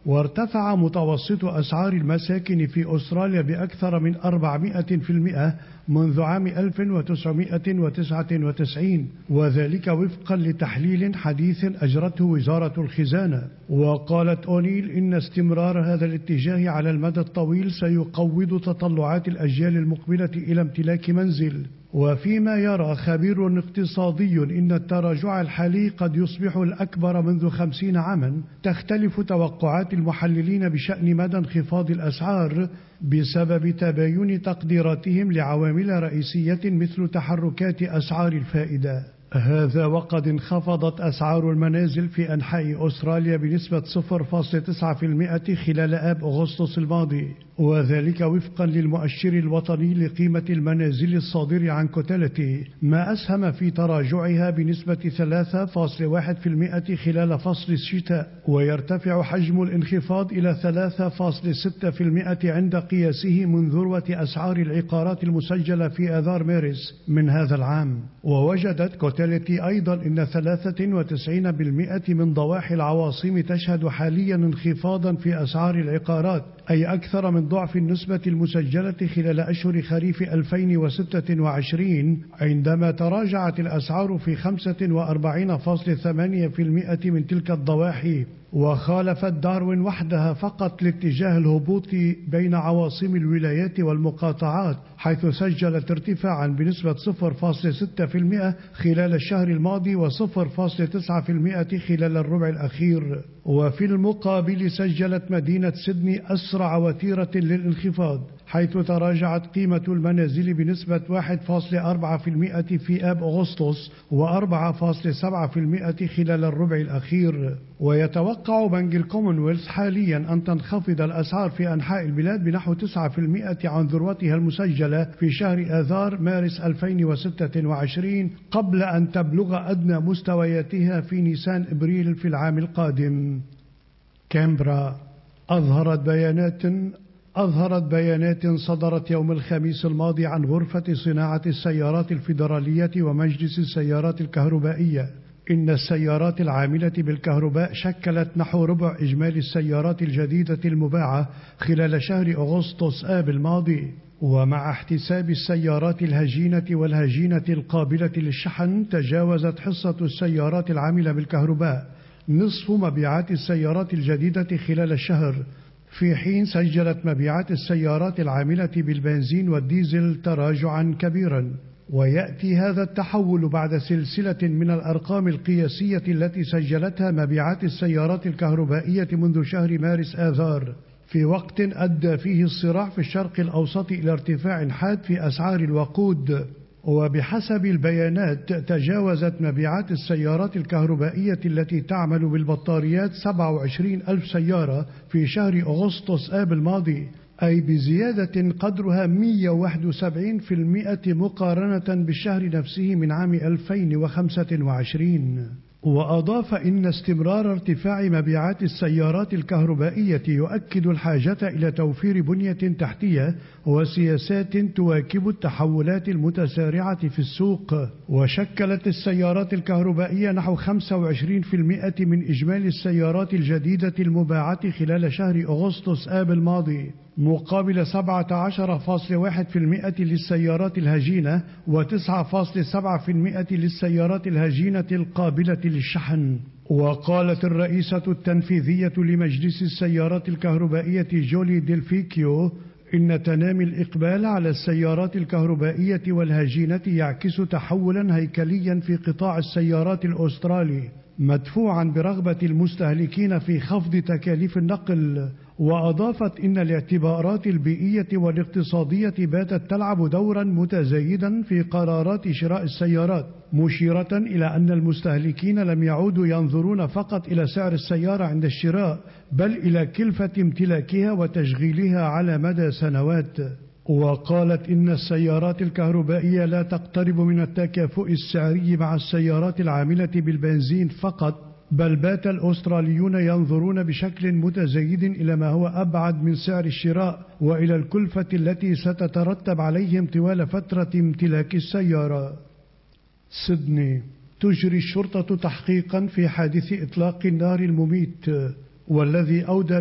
وارتفع متوسط أسعار المساكن في أستراليا بأكثر من 400% منذ عام 1999، وذلك وفقا لتحليل حديث أجرته وزارة الخزانة. وقالت أونيل إن استمرار هذا الاتجاه على المدى الطويل سيقوض تطلعات الأجيال المقبلة إلى امتلاك منزل. وفيما يرى خبير اقتصادي إن التراجع الحالي قد يصبح الأكبر منذ 50 عاما، تختلف توقعات المحللين بشأن مدى انخفاض الأسعار بسبب تباين تقديراتهم لعوامل رئيسية مثل تحركات أسعار الفائدة. هذا وقد انخفضت أسعار المنازل في أنحاء أستراليا بنسبة 0.9% خلال آب أغسطس الماضي، وذلك وفقا للمؤشر الوطني لقيمة المنازل الصادر عن كوتاليتي، ما أسهم في تراجعها بنسبة 3.1% خلال فصل الشتاء، ويرتفع حجم الانخفاض إلى 3.6% عند قياسه من ذروة أسعار العقارات المسجلة في آذار مارس من هذا العام. ووجدت كوتاليتي أيضا أن 93% من ضواحي العواصم تشهد حاليا انخفاضا في أسعار العقارات، أي أكثر من ضعف النسبة المسجلة خلال أشهر خريف 2026، عندما تراجعت الأسعار في 45.8% من تلك الضواحي. وخالفت داروين وحدها فقط لاتجاه الهبوط بين عواصم الولايات والمقاطعات، حيث سجلت ارتفاعا بنسبة 0.6% خلال الشهر الماضي و0.9% خلال الربع الأخير. وفي المقابل سجلت مدينة سيدني أسرع وتيرة للانخفاض، حيث تراجعت قيمة المنازل بنسبة 1.4% في آب أغسطس و4.7% خلال الربع الأخير. ويتوقع بنك الكومنولث حاليا أن تنخفض الأسعار في أنحاء البلاد بنحو 9% عن ذروتها المسجلة في شهر آذار مارس 2026، قبل أن تبلغ أدنى مستوياتها في نيسان إبريل في العام القادم. كامبرا. أظهرت بيانات صدرت يوم الخميس الماضي عن غرفة صناعة السيارات الفيدرالية ومجلس السيارات الكهربائية إن السيارات العاملة بالكهرباء شكلت نحو ربع إجمالي السيارات الجديدة المباعة خلال شهر أغسطس آب الماضي. ومع احتساب السيارات الهجينة والهجينة القابلة للشحن، تجاوزت حصة السيارات العاملة بالكهرباء نصف مبيعات السيارات الجديدة خلال الشهر، في حين سجلت مبيعات السيارات العاملة بالبنزين والديزل تراجعا كبيرا. ويأتي هذا التحول بعد سلسلة من الأرقام القياسية التي سجلتها مبيعات السيارات الكهربائية منذ شهر مارس آذار، في وقت أدى فيه الصراع في الشرق الأوسط إلى ارتفاع حاد في أسعار الوقود. وبحسب البيانات تجاوزت مبيعات السيارات الكهربائية التي تعمل بالبطاريات 27,000 سيارة في شهر أغسطس آب الماضي، أي بزيادة قدرها 171% مقارنة بالشهر نفسه من عام 2025. وأضاف إن استمرار ارتفاع مبيعات السيارات الكهربائية يؤكد الحاجة إلى توفير بنية تحتية وسياسات تواكب التحولات المتسارعة في السوق. وشكلت السيارات الكهربائية نحو 25% من إجمالي السيارات الجديدة المباعة خلال شهر أغسطس آب الماضي، مقابل 17.1% للسيارات الهجينة و9.7% للسيارات الهجينة القابلة للشحن. وقالت الرئيسة التنفيذية لمجلس السيارات الكهربائية جولي ديلفيكيو إن تنامي الإقبال على السيارات الكهربائية والهجينة يعكس تحولا هيكليا في قطاع السيارات الأسترالي، مدفوعا برغبة المستهلكين في خفض تكاليف النقل. وأضافت إن الاعتبارات البيئية والاقتصادية باتت تلعب دورا متزايدا في قرارات شراء السيارات، مشيرة إلى أن المستهلكين لم يعودوا ينظرون فقط إلى سعر السيارة عند الشراء، بل إلى كلفة امتلاكها وتشغيلها على مدى سنوات. وقالت إن السيارات الكهربائية لا تقترب من التكافؤ السعري مع السيارات العاملة بالبنزين فقط، بل بات الأستراليون ينظرون بشكل متزايد إلى ما هو أبعد من سعر الشراء وإلى الكلفة التي ستترتب عليهم طوال فترة امتلاك السيارة. سيدني. تجري الشرطة تحقيقا في حادث إطلاق النار المميت والذي أودى